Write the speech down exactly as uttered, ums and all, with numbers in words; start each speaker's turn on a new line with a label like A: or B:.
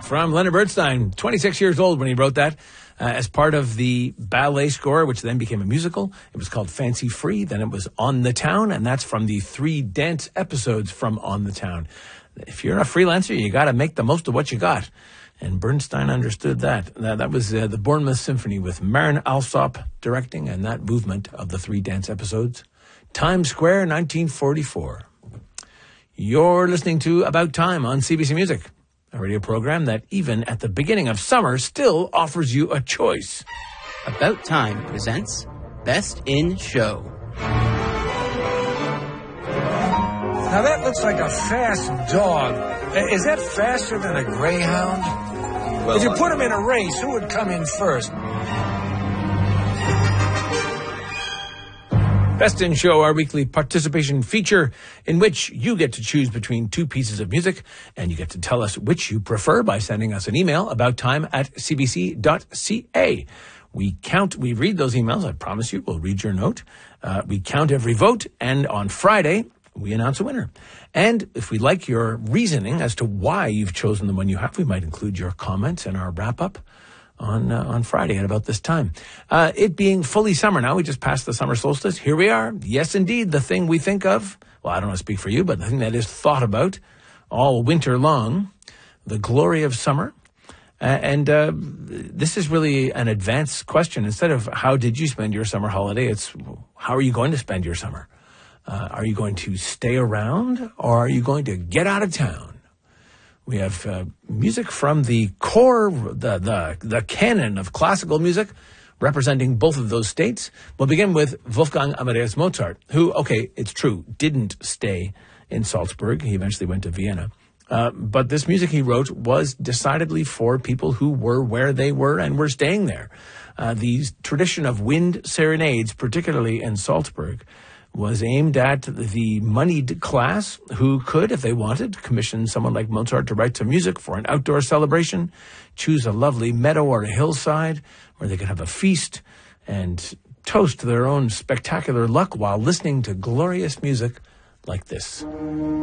A: from Leonard Bernstein, twenty-six years old when he wrote that, uh, as part of the ballet score, which then became a musical. It was called Fancy Free, then it was On the Town, and that's from the three dance episodes from On the Town. If you're a freelancer, you got to make the most of what you got. And Bernstein understood that. That, that was uh, the Bournemouth Symphony with Marin Alsop directing, and that movement of the three dance episodes. Times Square, nineteen forty-four. You're listening to About Time on C B C Music, a radio program that even at the beginning of summer still offers you a choice.
B: About Time presents Best in Show.
C: Now that looks like a fast dog. Is that faster than a greyhound? Well, if you put him in a race, who would come in first?
A: Best in Show, our weekly participation feature in which you get to choose between two pieces of music, and you get to tell us which you prefer by sending us an email about time at c b c dot c a. We count, we read those emails, I promise you, we'll read your note. Uh, we count every vote, and on Friday, we announce a winner. And if we like your reasoning as to why you've chosen the one you have, we might include your comments in our wrap-up on uh, on Friday at about this time. Uh, it being fully summer now, we just passed the summer solstice. Here we are. Yes, indeed, the thing we think of, well, I don't want to speak for you, but the thing that is thought about all winter long, the glory of summer. Uh, and uh, this is really an advanced question. Instead of how did you spend your summer holiday, it's how are you going to spend your summer? Uh, are you going to stay around, or are you going to get out of town? We have uh, music from the core, the, the the canon of classical music, representing both of those states. We'll begin with Wolfgang Amadeus Mozart, who, okay, it's true, didn't stay in Salzburg. He eventually went to Vienna. Uh, but this music he wrote was decidedly for people who were where they were and were staying there. Uh, the tradition of wind serenades, particularly in Salzburg, was aimed at the moneyed class who could, if they wanted, commission someone like Mozart to write some music for an outdoor celebration, choose a lovely meadow or a hillside where they could have a feast and toast their own spectacular luck while listening to glorious music like this.